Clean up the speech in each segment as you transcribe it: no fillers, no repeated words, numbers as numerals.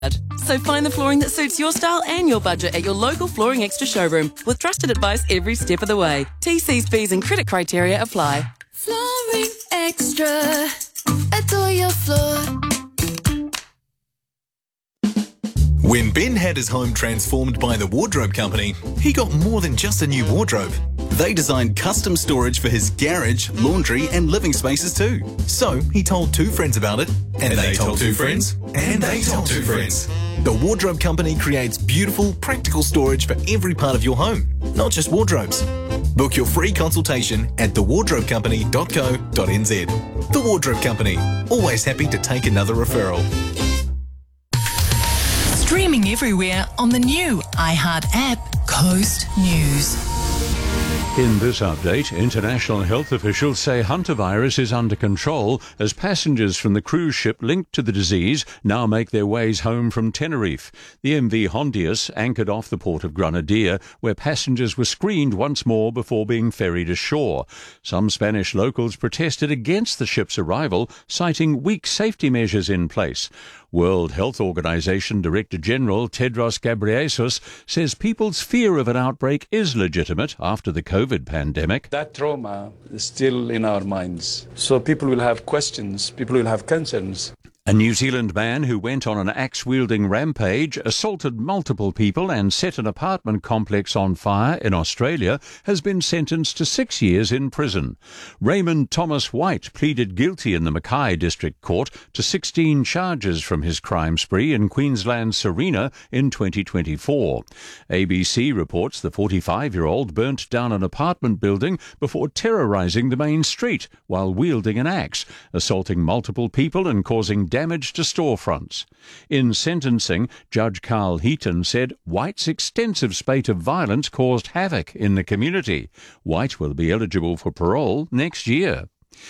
So find the flooring that suits your style and your budget at your local Flooring Extra showroom with trusted advice every step of the way. TC's fees and credit criteria apply. Flooring Extra. Adore your floor. When Ben had his home transformed by the Wardrobe Company, he got more than just a new wardrobe. They designed custom storage for his garage, laundry and living spaces too. So he told two friends about it, and they told two friends, and they told two friends. The Wardrobe Company creates beautiful, practical storage for every part of your home, not just wardrobes. Book your free consultation at thewardrobecompany.co.nz. The Wardrobe Company, always happy to take another referral. Streaming everywhere on the new iHeart app, Coast News. In this update, international health officials say hantavirus is under control as passengers from the cruise ship linked to the disease now make their ways home from Tenerife. The MV Hondius anchored off the port of Granadilla, where passengers were screened once more before being ferried ashore. Some Spanish locals protested against the ship's arrival, citing weak safety measures in place. World Health Organization Director General Tedros Ghebreyesus says people's fear of an outbreak is legitimate after the COVID pandemic. That trauma is still in our minds. So people will have questions, people will have concerns. A New Zealand man who went on an axe-wielding rampage, assaulted multiple people and set an apartment complex on fire in Australia has been sentenced to 6 years in prison. Raymond Thomas White pleaded guilty in the Mackay District Court to 16 charges from his crime spree in Queensland's Serena in 2024. ABC reports the 45-year-old burnt down an apartment building before terrorising the main street while wielding an axe, assaulting multiple people and causing damage to storefronts. In sentencing, Judge Carl Heaton said White's extensive spate of violence caused havoc in the community. White will be eligible for parole next year.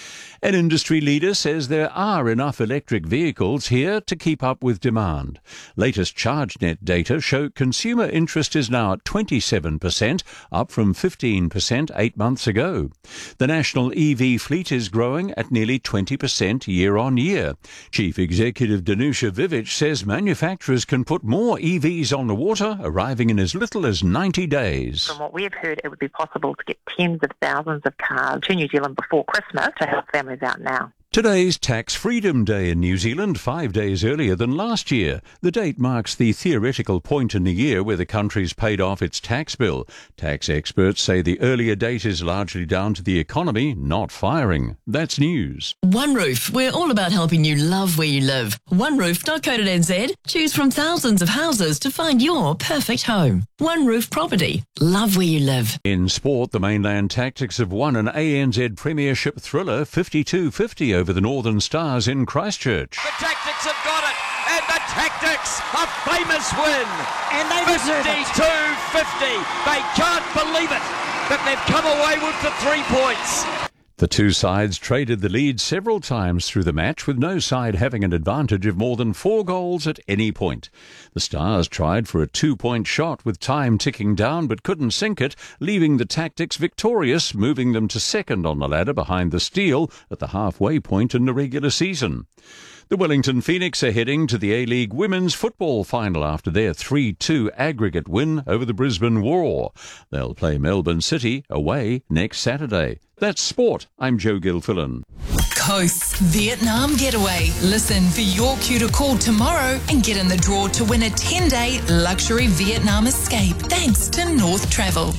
An industry leader says there are enough electric vehicles here to keep up with demand. Latest ChargeNet data show consumer interest is now at 27%, up from 15% 8 months ago. The national EV fleet is growing at nearly 20% year on year. Chief Executive Danusha Vivic says manufacturers can put more EVs on the water, arriving in as little as 90 days. From what we've heard, it would be possible to get tens of thousands of cars to New Zealand before Christmas to help families out now. Today's Tax Freedom Day in New Zealand, 5 days earlier than last year. The date marks the theoretical point in the year where the country's paid off its tax bill. Tax experts say the earlier date is largely down to the economy not firing. That's news. One Roof, we're all about helping you love where you live. OneRoof.co.nz. Choose from thousands of houses to find your perfect home. One Roof Property. Love where you live. In sport, the Mainland Tactics have won an ANZ Premiership thriller 52-50 over the Northern Stars in Christchurch. The Tactics have got it, and the Tactics a famous win. And they deserve it. 52-50. They can't believe it that they've come away with the 3 points. The two sides traded the lead several times through the match, with no side having an advantage of more than 4 goals at any point. The Stars tried for a 2-point shot with time ticking down but couldn't sink it, leaving the Tactics victorious, moving them to second on the ladder behind the Steel at the halfway point in the regular season. The Wellington Phoenix are heading to the A-League Women's Football Final after their 3-2 aggregate win over the Brisbane Roar. They'll play Melbourne City away next Saturday. That's sport. I'm Joe Gilfillan. Coast's Vietnam Getaway. Listen for your cue to call tomorrow and get in the draw to win a 10-day luxury Vietnam escape thanks to North Travel.